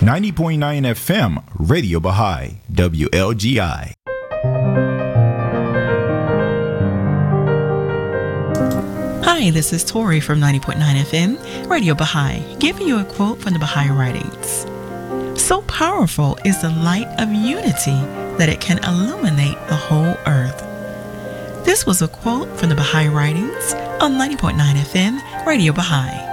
90.9 FM, Radio Baha'i, WLGI. Hi, this is Tori from 90.9 FM, Radio Baha'i, giving you a quote from the Baha'i writings. So powerful is the light of unity that it can illuminate the whole earth. This was a quote from the Baha'i writings on 90.9 FM, Radio Baha'i.